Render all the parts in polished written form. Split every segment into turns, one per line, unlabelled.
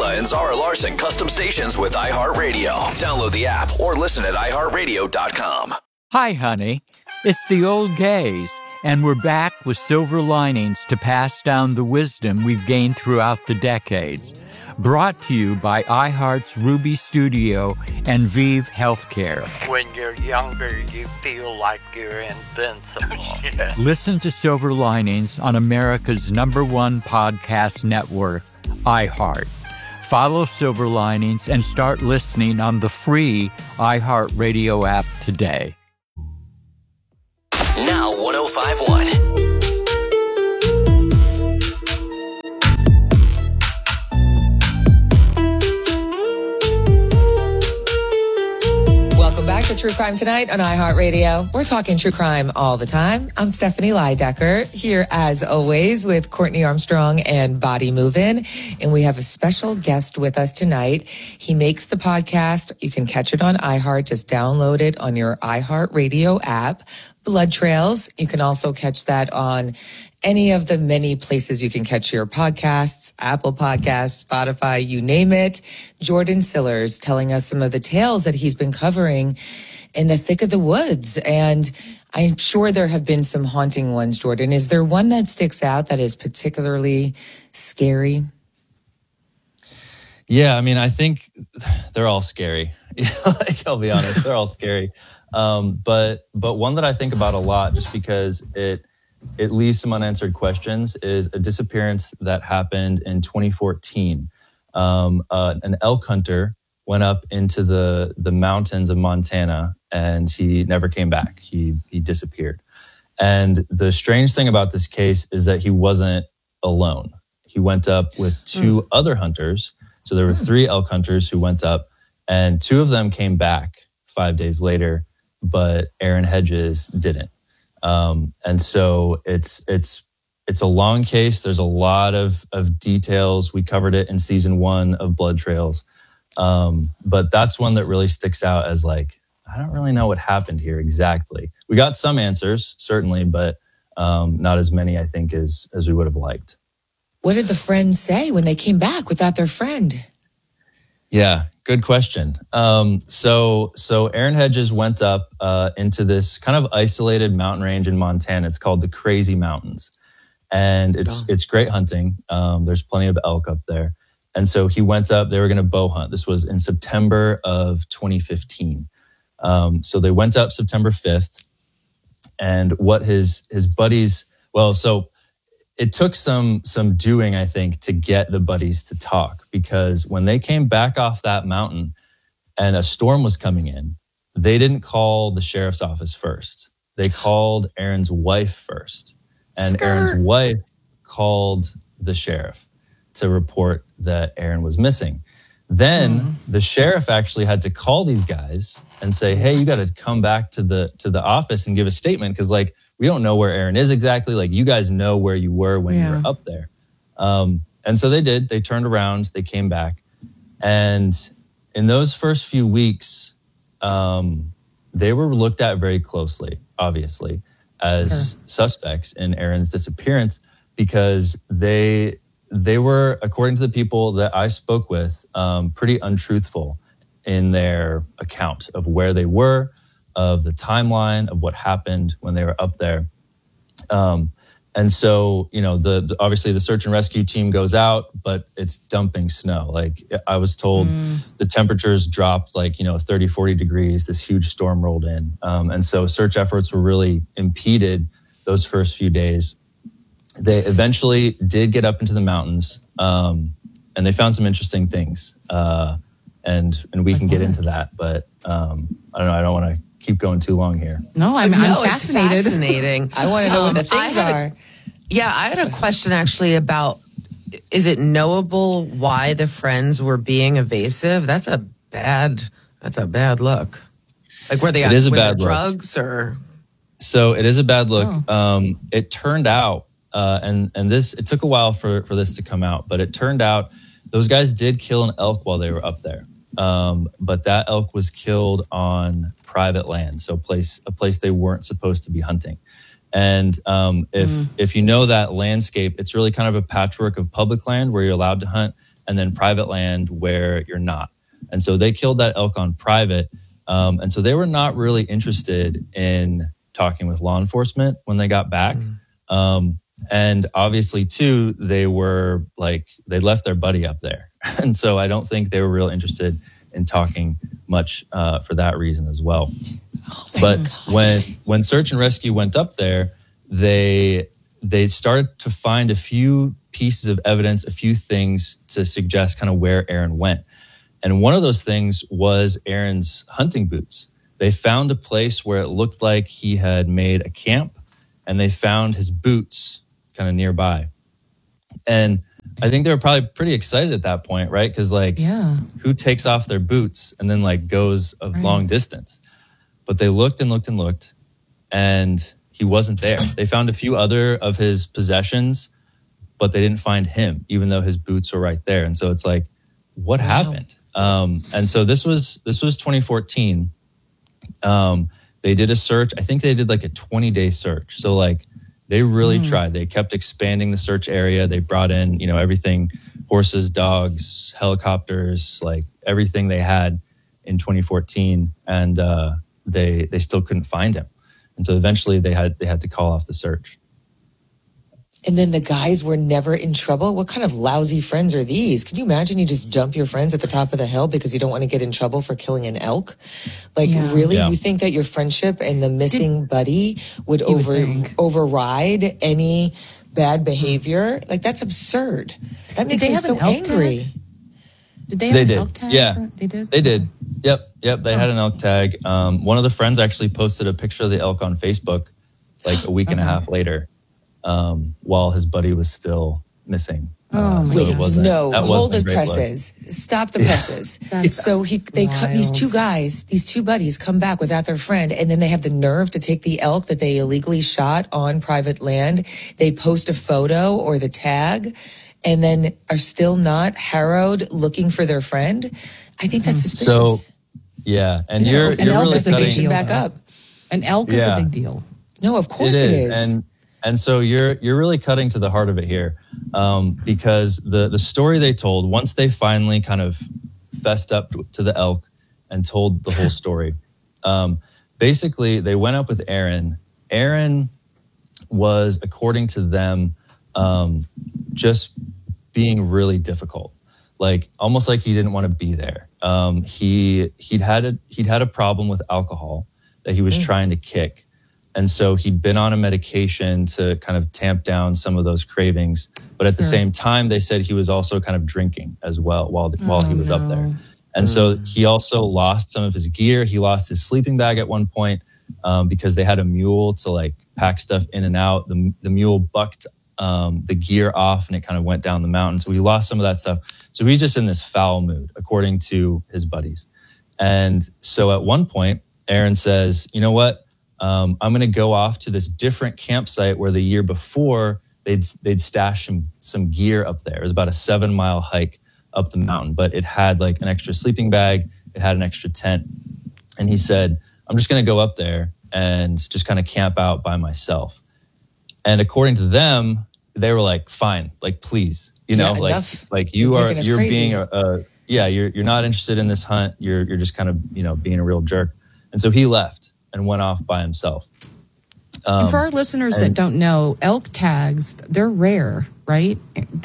Chumba and Zara Larson custom stations with iHeartRadio. Download the app or listen at iHeartRadio.com.
Hi, honey. It's the old gays, and we're back with silver linings to pass down the wisdom we've gained throughout the decades. Brought to you by iHeart's Ruby Studio and Vive Healthcare.
When you're younger, you feel like you're invincible.
Listen to Silver Linings on America's #1 podcast network, iHeart. Follow Silver Linings and start listening on the free iHeartRadio app today.
Now 105.1.
Welcome back to True Crime Tonight on iHeartRadio. We're talking true crime all the time. I'm Stephanie Leidecker, here as always with Courtney Armstrong and Body Movin'. And we have a special guest with us tonight. He makes the podcast. You can catch it on iHeart. Just download it on your iHeartRadio app. Blood Trails. You can also catch that on any of the many places you can catch your podcasts, Apple Podcasts, Spotify, you name it. Jordan Sillers telling us some of the tales that he's been covering in the thick of the woods. And I'm sure there have been some haunting ones, Jordan. Is there one that sticks out that is particularly scary?
Yeah, I mean, I think they're all scary. Like, I'll be honest, they're all scary. But one that I think about a lot, just because it leaves some unanswered questions, is a disappearance that happened in 2014. An elk hunter went up into the mountains of Montana, and he never came back. He disappeared. And the strange thing about this case is that he wasn't alone. He went up with two other hunters. So there were three elk hunters who went up, and two of them came back 5 days later, but Aaron Hedges didn't. And so it's a long case. There's a lot of details. We covered it in season 1 of Blood Trails. But that's one that really sticks out as like, I don't really know what happened here exactly. We got some answers, certainly, but not as many, I think, as we would have liked.
What did the friends say when they came back without their friend?
Yeah, good question. So Aaron Hedges went up into this kind of isolated mountain range in Montana. It's called the Crazy Mountains, and it's great hunting. There's plenty of elk up there, and so he went up. They were going to bow hunt. This was in September of 2015. So they went up September 5th, and what his buddies. Well, so it took some doing, I think, to get the buddies to talk, because when they came back off that mountain and a storm was coming in, they didn't call the sheriff's office first. They called Aaron's wife first. And Aaron's wife called the sheriff to report that Aaron was missing. Then the sheriff actually had to call these guys and say, hey, you got to come back to the office and give a statement, because like, we don't know where Aaron is exactly. Like, you guys know where you were when you were up there. And so they did. They turned around. They came back. And in those first few weeks, they were looked at very closely, obviously, as suspects in Aaron's disappearance, because they were, according to the people that I spoke with, pretty untruthful in their account of where they were, of the timeline of what happened when they were up there. And so, you know, obviously the search and rescue team goes out, but it's dumping snow. Like, I was told the temperatures dropped 30, 40 degrees. This huge storm rolled in. And so search efforts were really impeded those first few days. They eventually did get up into the mountains, and they found some interesting things. And we can get into that, but I don't know. I don't want to keep going too long here.
No, I'm fascinated.
It's fascinating. I want to know what the things are.
I had a question actually about, is it knowable why the friends were being evasive? That's a bad look. Like, were they on drugs or?
So it is a bad look. It turned out, and it took a while for this to come out, but it turned out those guys did kill an elk while they were up there. But that elk was killed on private land, so a place they weren't supposed to be hunting. And if you know that landscape, it's really kind of a patchwork of public land where you're allowed to hunt, and then private land where you're not. And so they killed that elk on private. And so they were not really interested in talking with law enforcement when they got back. And obviously, too, they left their buddy up there. And so I don't think they were real interested in talking much for that reason as well. But when search and rescue went up there, they started to find a few pieces of evidence, a few things to suggest kind of where Aaron went. And one of those things was Aaron's hunting boots. They found a place where it looked like he had made a camp, and they found his boots kind of nearby. And I think they were probably pretty excited at that point, right? Because who takes off their boots and then goes a long distance? But they looked and looked and looked, and he wasn't there. They found a few other of his possessions, but they didn't find him, even though his boots were right there. And so it's like, what happened? And so this was 2014. They did a search. I think they did a 20-day search. So they really tried. They kept expanding the search area. They brought in, everything, horses, dogs, helicopters, everything they had in 2014. And they still couldn't find him. And so eventually they had to call off the search.
And then the guys were never in trouble? What kind of lousy friends are these? Can you imagine you just dump your friends at the top of the hill because you don't want to get in trouble for killing an elk? Really? Yeah. You think that your friendship and the missing buddy would override any bad behavior? That's absurd. That makes me so angry.
Did they have an elk tag?
Yeah,
they did?
They did. Yep. They had an elk tag. One of the friends actually posted a picture of the elk on Facebook a week and a half later. While his buddy was still missing.
Hold the presses. Stop the presses. So these two buddies come back without their friend, and then they have the nerve to take the elk that they illegally shot on private land. They post a photo or the tag, and then are still not harrowed looking for their friend. I think that's suspicious.
So, and you're really cutting
back up.
An elk is a big deal.
No, of course it is.
And so you're really cutting to the heart of it here, because the story they told, once they finally kind of fessed up to the elk and told the whole story, basically they went up with Aaron. Aaron was, according to them, just being really difficult, almost like he didn't want to be there. He'd had a problem with alcohol that he was trying to kick. And so he'd been on a medication to kind of tamp down some of those cravings. But at the same time, they said he was also kind of drinking as well while he was up there. And so he also lost some of his gear. He lost his sleeping bag at one point because they had a mule to pack stuff in and out. The mule bucked the gear off and it kind of went down the mountain. So he lost some of that stuff. So he's just in this foul mood, according to his buddies. And so at one point, Aaron says, you know what? I'm going to go off to this different campsite where the year before they'd stashed some gear up there. It was about a 7-mile hike up the mountain, but it had an extra sleeping bag. It had an extra tent. And he said, I'm just going to go up there and just kind of camp out by myself. And according to them, they were fine, please, you're being you're not interested in this hunt. You're just kind of, being a real jerk. And so he left and went off by himself.
And for our listeners that don't know, elk tags, they're rare, right?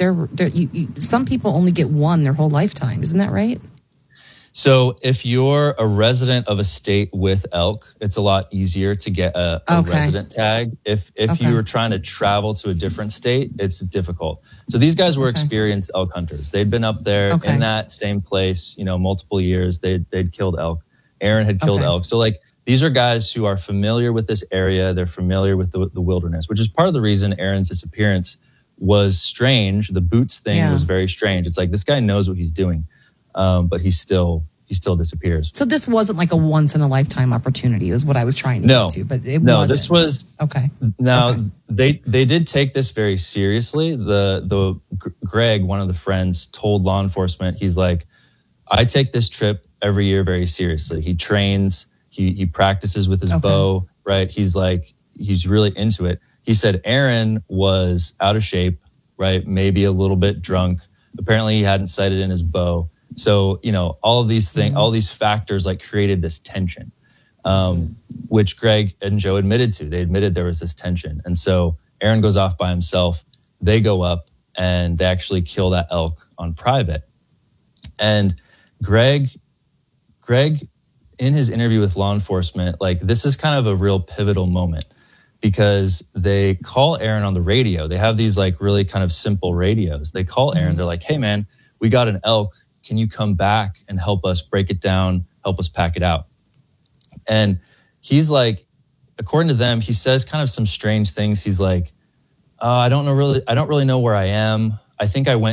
Some people only get one their whole lifetime. Isn't that right?
So if you're a resident of a state with elk, it's a lot easier to get a resident tag. If you were trying to travel to a different state, it's difficult. So these guys were experienced elk hunters. They'd been up there in that same place, multiple years. They'd killed elk. Aaron had killed elk. So these are guys who are familiar with this area. They're familiar with the wilderness, which is part of the reason Aaron's disappearance was strange. The boots thing was very strange. It's this guy knows what he's doing, but he still disappears.
So this wasn't a once in a lifetime opportunity, is what I was trying to get to. But it wasn't.
This was Now they did take this very seriously. The Greg, one of the friends, told law enforcement, he's like, I take this trip every year very seriously. He trains. He practices with his bow, right? He's really into it. He said Aaron was out of shape, right? Maybe a little bit drunk, Apparently he hadn't sighted in his bow. So, all of these things, all these factors like created this tension, which Greg and Joe admitted to. They admitted there was this tension. And so Aaron goes off by himself. They go up and they actually kill that elk on private. And Greg, in his interview with law enforcement, like this is kind of a real pivotal moment because they call Aaron on the radio. They have these like really kind of simple radios. They call Aaron. They're like, hey man, we got an elk. Can you come back and help us break it down, help us pack it out? And he's like, according to them, he says kind of some strange things. He's like, I don't really know where I am. I think I went